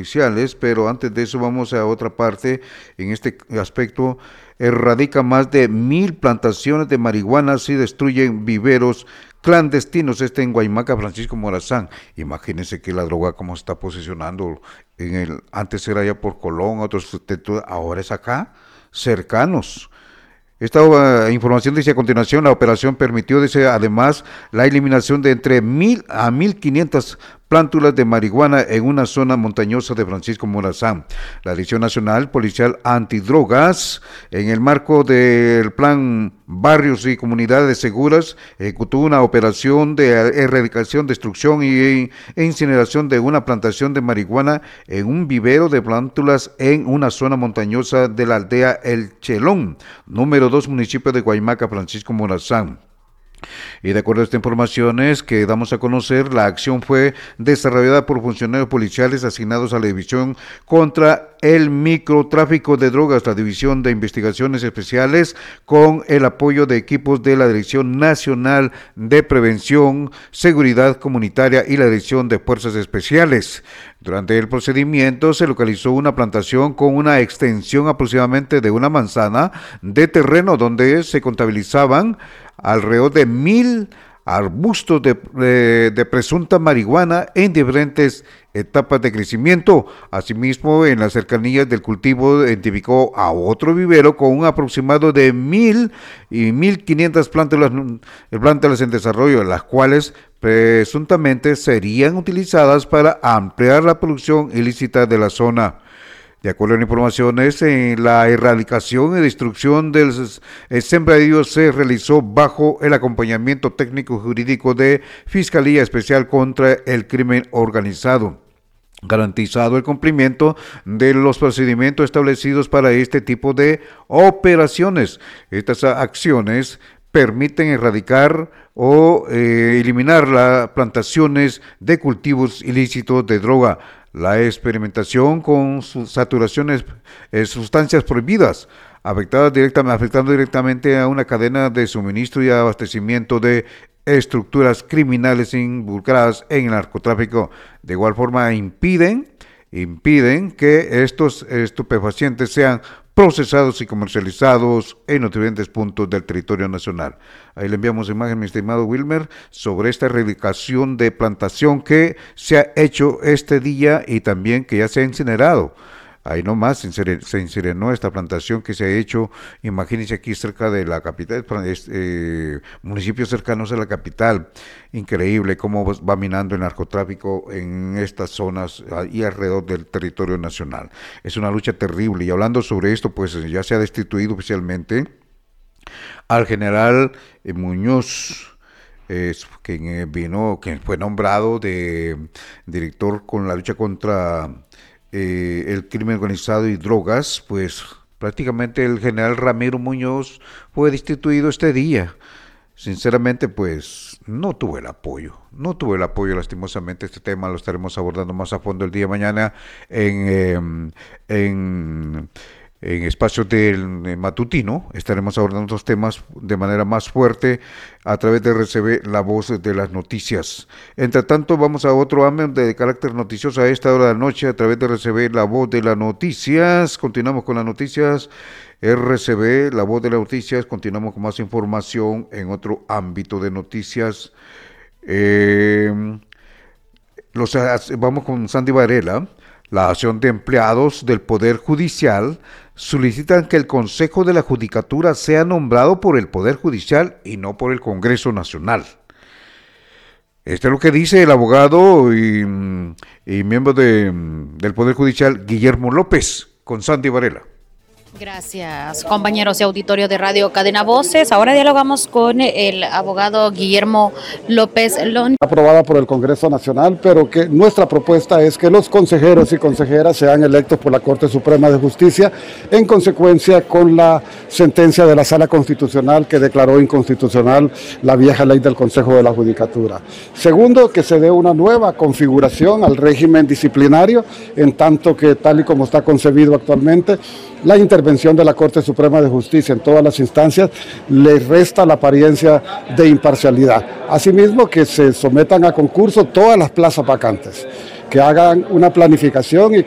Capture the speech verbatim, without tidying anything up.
policiales, pero antes de eso vamos a otra parte. En este aspecto, erradica más de mil plantaciones de marihuana y destruyen viveros clandestinos, este en Guaymaca, Francisco Morazán. Imagínense que la droga como se está posicionando, en el, antes era allá por Colón, otros, ahora es acá, cercanos. Esta uh, información dice a continuación, la operación permitió, dice, además, la eliminación de entre mil a mil quinientas plántulas de marihuana en una zona montañosa de Francisco Morazán. La Dirección Nacional Policial Antidrogas, en el marco del plan Barrios y Comunidades Seguras, ejecutó una operación de erradicación, destrucción y, e incineración de una plantación de marihuana en un vivero de plántulas en una zona montañosa de la aldea El Chelón, número dos, municipio de Guaymaca, Francisco Morazán. Y de acuerdo a estas informaciones que damos a conocer, la acción fue desarrollada por funcionarios policiales asignados a la División contra el Microtráfico de Drogas, la División de Investigaciones Especiales, con el apoyo de equipos de la Dirección Nacional de Prevención, Seguridad Comunitaria y la Dirección de Fuerzas Especiales. Durante el procedimiento se localizó una plantación con una extensión aproximadamente de una manzana de terreno donde se contabilizaban alrededor de mil arbustos de, de, de presunta marihuana en diferentes etapas de crecimiento. Asimismo, en las cercanías del cultivo identificó a otro vivero con un aproximado de mil y mil quinientas plántulas, plántulas en desarrollo, las cuales presuntamente serían utilizadas para ampliar la producción ilícita de la zona. De acuerdo a informaciones, en la erradicación y destrucción del sembradío se realizó bajo el acompañamiento técnico jurídico de Fiscalía Especial contra el Crimen Organizado, garantizado el cumplimiento de los procedimientos establecidos para este tipo de operaciones. Estas acciones permiten erradicar o eh, eliminar las plantaciones de cultivos ilícitos de droga, la experimentación con sus saturaciones, eh, sustancias prohibidas, afectadas directamente, afectando directamente a una cadena de suministro y abastecimiento de estructuras criminales involucradas en el narcotráfico. De igual forma, impiden, impiden que estos estupefacientes sean procesados y comercializados en los diferentes puntos del territorio nacional. Ahí le enviamos imagen, mi estimado Wilmer, sobre esta erradicación de plantación que se ha hecho este día y también que ya se ha incinerado. Ahí nomás se incineró esta plantación que se ha hecho, imagínense aquí cerca de la capital, eh, municipios cercanos a la capital. Increíble cómo va minando el narcotráfico en estas zonas y alrededor del territorio nacional. Es una lucha terrible y hablando sobre esto, pues ya se ha destituido oficialmente al general eh, Muñoz, eh, quien vino, quien fue nombrado de director con la lucha contra Eh, el crimen organizado y drogas. Pues prácticamente el general Ramiro Muñoz fue destituido este día. Sinceramente, pues no tuve el apoyo, no tuve el apoyo lastimosamente. Este tema lo estaremos abordando más a fondo el día de mañana en, eh, en, en espacios del matutino. Estaremos abordando estos temas de manera más fuerte a través de R C B, la voz de las noticias. Entre tanto, vamos a otro ámbito de carácter noticioso a esta hora de la noche a través de R C B, la voz de las noticias. Continuamos con las noticias. R C B, la voz de las noticias. Continuamos con más información en otro ámbito de noticias. Eh, los, vamos con Sandy Varela. La Asociación de Empleados del Poder Judicial solicitan que el Consejo de la Judicatura sea nombrado por el Poder Judicial y no por el Congreso Nacional. Esto es lo que dice el abogado y, y miembro de, del Poder Judicial, Guillermo López, con Sandy Varela. Gracias, compañeros de auditorio de Radio Cadena Voces. Ahora dialogamos con el abogado Guillermo López Lón. Aprobada por el Congreso Nacional, pero que nuestra propuesta es que los consejeros y consejeras sean electos por la Corte Suprema de Justicia en consecuencia con la sentencia de la Sala Constitucional que declaró inconstitucional la vieja ley del Consejo de la Judicatura. Segundo, que se dé una nueva configuración al régimen disciplinario, en tanto que tal y como está concebido actualmente, la intervención de la Corte Suprema de Justicia en todas las instancias le resta la apariencia de imparcialidad. Asimismo, que se sometan a concurso todas las plazas vacantes, que hagan una planificación y